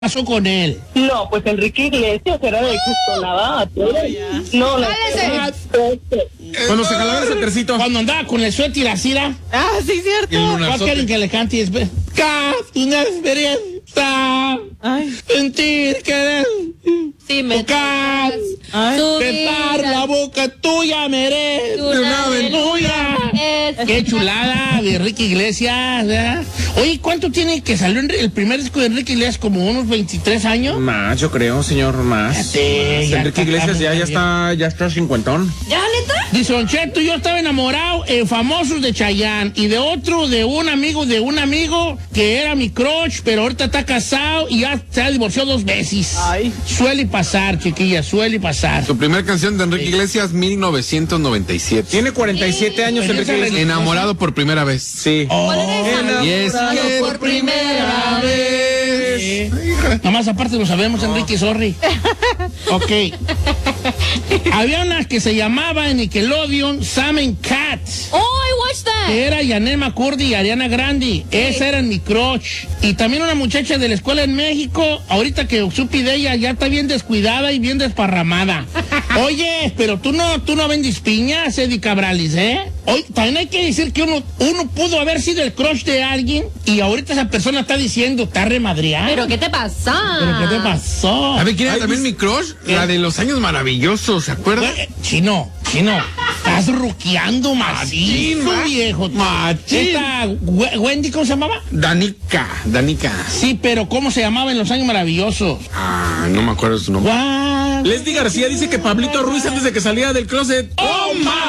pasó con él? No, pues Enrique Iglesias era de Justo Navato. No, Cuando se jalaba ese tercito. Cuando andaba con el suéter y la cira. Ah, sí, cierto. ¿Cuál quieren que le cante? Una experiencia. Ay. Sentir que Sí, me tocar. Besar la boca tuya merece una aventura. Qué chulada de Enrique Iglesias, ¿verdad? Oye, ¿cuánto tiene que salió el primer disco de Enrique Iglesias? ¿Como unos 23 años? Más, yo creo, señor, más. Enrique Iglesias ya está cincuentón. ¿Ya, neta? Dice Don Cheto, yo estaba enamorado en Famosos de Chayanne y de otro, de un amigo que era mi crush, pero ahorita está casado y ya se ha divorciado 2 veces. Ay. Suele pasar, chiquilla, suele pasar. Su primera canción de Enrique Iglesias, 1997. Tiene 47 años Pero Enrique esa Iglesias. Enamorado por primera vez. Sí. Oh, Y es que por primera vez. sí. Nomás aparte lo sabemos, Enrique, sorry. Ok. Había una que se llamaba en Nickelodeon Sam and Cat. Oh, I watched that. Que era Janet McCurdy y Ariana Grande. Esa era mi crush. Y también una muchacha de la escuela en México, ahorita que supe de ella, ya está bien descuidada y bien desparramada. Oye, pero tú no vendes piñas, Eddie Cabralis, ¿eh? Hoy también hay que decir que uno pudo haber sido el crush de alguien y ahorita esa persona está diciendo, está remadreada. ¿Pero qué te pasa? ¿Pero qué te pasó? ¿Sabe quién era también mi crush? ¿Qué? La de Los Años Maravillosos, ¿se acuerda? Chino, estás ruqueando macizo, viejo. Machín. Esta, Wendy, ¿cómo se llamaba? Danica. Sí, pero ¿cómo se llamaba en Los Años Maravillosos? Ah, no me acuerdo su nombre. What? Leslie García dice que Pablito Ruiz antes de que saliera del closet. ¡Oh, my!